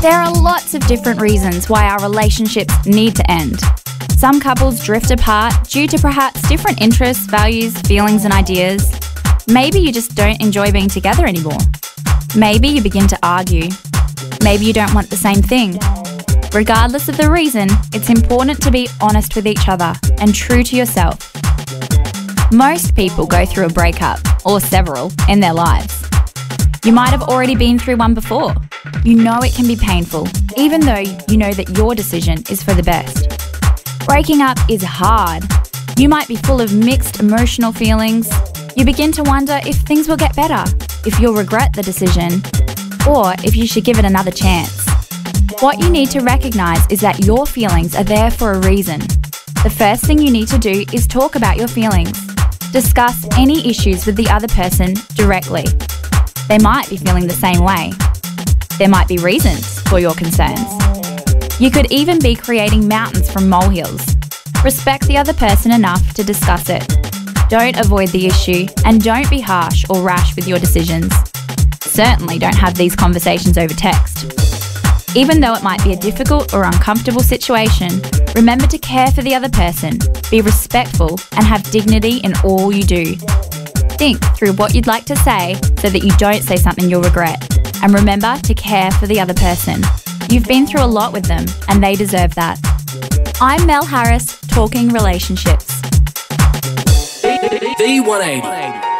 There are lots of different reasons why our relationships need to end. Some couples drift apart due to perhaps different interests, values, feelings and ideas. Maybe you just don't enjoy being together anymore. Maybe you begin to argue. Maybe you don't want the same thing. Regardless of the reason, it's important to be honest with each other and true to yourself. Most people go through a breakup, or several, in their lives. You might have already been through one before. You know it can be painful, even though you know that your decision is for the best. Breaking up is hard. You might be full of mixed emotional feelings. You begin to wonder if things will get better, if you'll regret the decision, or if you should give it another chance. What you need to recognise is that your feelings are there for a reason. The first thing you need to do is talk about your feelings. Discuss any issues with the other person directly. They might be feeling the same way. There might be reasons for your concerns. You could even be creating mountains from molehills. Respect the other person enough to discuss it. Don't avoid the issue and don't be harsh or rash with your decisions. Certainly don't have these conversations over text. Even though it might be a difficult or uncomfortable situation, remember to care for the other person, be respectful and have dignity in all you do. Think through what you'd like to say so that you don't say something you'll regret. And remember to care for the other person. You've been through a lot with them and they deserve that. I'm Mel Harris, Talking Relationships. V180.